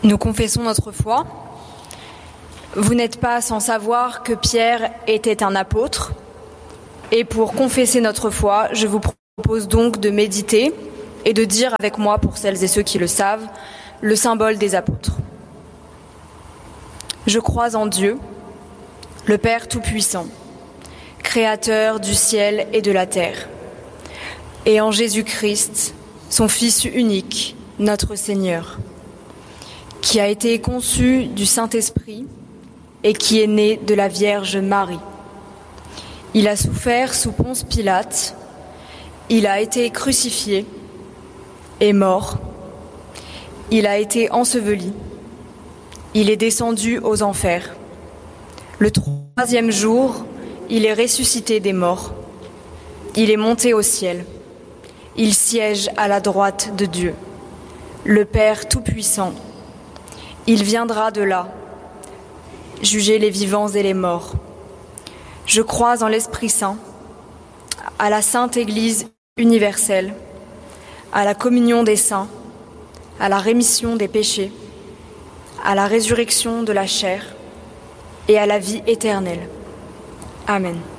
Nous confessons notre foi. Vous n'êtes pas sans savoir que Pierre était un apôtre. Et pour confesser notre foi, je vous propose donc de méditer et de dire avec moi, pour celles et ceux qui le savent, le symbole des apôtres. Je crois en Dieu, le Père Tout-Puissant, Créateur du ciel et de la terre, et en Jésus-Christ, son Fils unique, notre Seigneur, qui a été conçu du Saint-Esprit et qui est né de la Vierge Marie. Il a souffert sous Ponce Pilate, il a été crucifié et mort, il a été enseveli, il est descendu aux enfers. Le troisième jour, il est ressuscité des morts, il est monté au ciel, il siège à la droite de Dieu, le Père Tout-Puissant. Il viendra de là, juger les vivants et les morts. Je crois en l'Esprit Saint, à la Sainte Église universelle, à la communion des saints, à la rémission des péchés, à la résurrection de la chair et à la vie éternelle. Amen.